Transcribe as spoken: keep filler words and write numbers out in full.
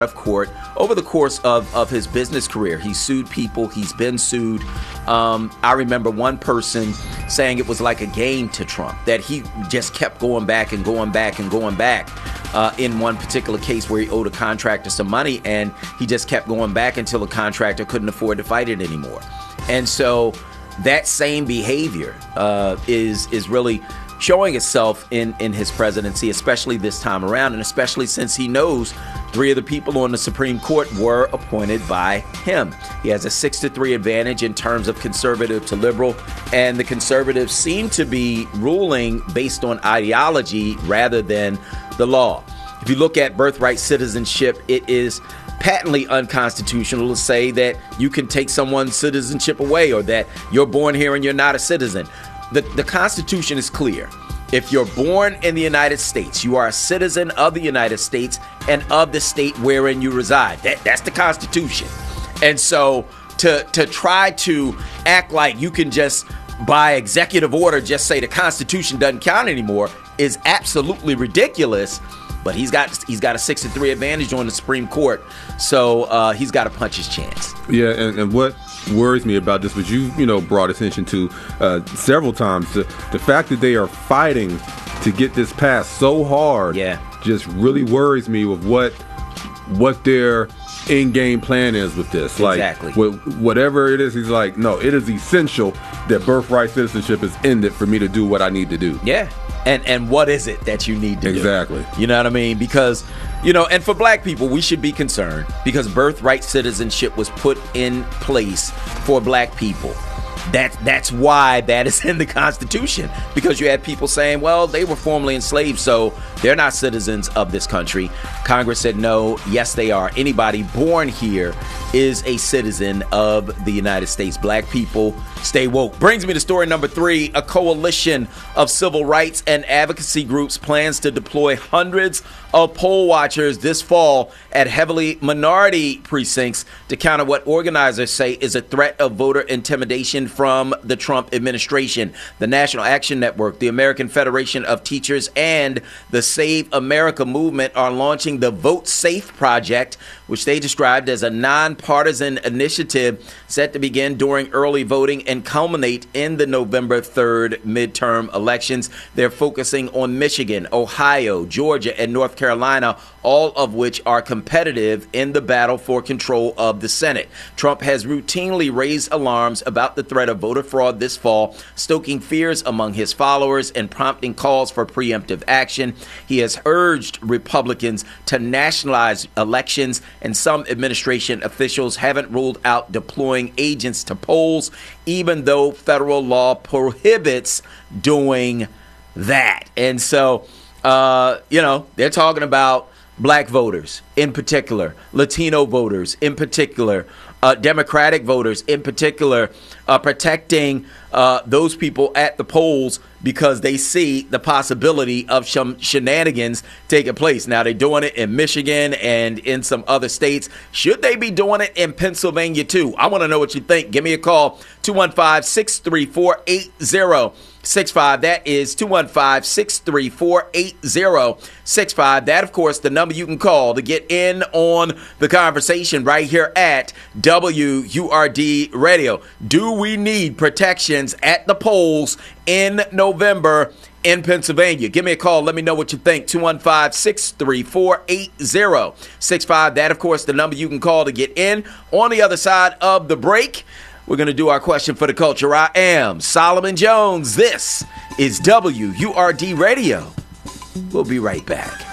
of court over the course of, of his business career. He's sued people. He's been sued. Um, I remember one person saying it was like a game to Trump, that he just kept going back and going back and going back uh, in one particular case where he owed a contractor some money, and he just kept going back until the contractor couldn't afford to fight it anymore. And so that same behavior uh, is is really showing itself in, in his presidency, especially this time around, and especially since he knows three of the people on the Supreme Court were appointed by him. He has a six to three advantage in terms of conservative to liberal, and the conservatives seem to be ruling based on ideology rather than the law. If you look at birthright citizenship, it is patently unconstitutional to say that you can take someone's citizenship away, or that you're born here and you're not a citizen. The, the Constitution is clear. If you're born in the United States, you are a citizen of the United States and of the state wherein you reside. That, that's the Constitution. And so to, to try to act like you can just, by executive order, just say the Constitution doesn't count anymore is absolutely ridiculous. But he's got he's got a six to three advantage on the Supreme Court, so uh, he's got to punch his chance. Yeah, and, and what worries me about this, which you you know brought attention to uh, several times, the, the fact that they are fighting to get this passed so hard, yeah, just really worries me with what what their in-game plan is with this. Exactly. Like wh- whatever it is, he's like, no, it is essential that birthright citizenship is ended for me to do what I need to do. Yeah. And and what is it that you need to exactly. do? Exactly. You know what I mean? Because, you know, and for black people, we should be concerned because birthright citizenship was put in place for black people. That that's why that is in the Constitution, because you had people saying, well, they were formerly enslaved, so they're not citizens of this country. Congress said, no, yes, they are. Anybody born here is a citizen of the United States. Black people, stay woke. Brings me to story number three. A coalition of civil rights and advocacy groups plans to deploy hundreds of poll watchers this fall at heavily minority precincts to counter what organizers say is a threat of voter intimidation from the Trump administration. The National Action Network, the American Federation of Teachers, and the Save America movement are launching the Vote Safe Project, which they described as a nonpartisan initiative set to begin during early voting and culminate in the November third midterm elections. They're focusing on Michigan, Ohio, Georgia, and North Carolina, all of which are competitive in the battle for control of the Senate. Trump has routinely raised alarms about the threat of voter fraud this fall, stoking fears among his followers and prompting calls for preemptive action. He has urged Republicans to nationalize elections, and some administration officials haven't ruled out deploying agents to polls, even though federal law prohibits doing that. And so, uh, you know, they're talking about black voters in particular, Latino voters in particular, uh, Democratic voters in particular, uh, protecting uh, those people at the polls because they see the possibility of some shenanigans taking place. Now, they're doing it in Michigan and in some other states. Should they be doing it in Pennsylvania, too? I want to know what you think. Give me a call, two one five, six three four, eight zero six five. That is two one five, six three four, eight zero six five. That, of course, the number you can call to get in on the conversation right here at W U R D Radio. Do we need protections at the polls in November in Pennsylvania? Give me a call. Let me know what you think. two one five, six three four, eight zero six five. That, of course, the number you can call to get in. On the other side of the break, we're going to do our question for the culture. I am Solomon Jones. This is W U R D Radio. We'll be right back.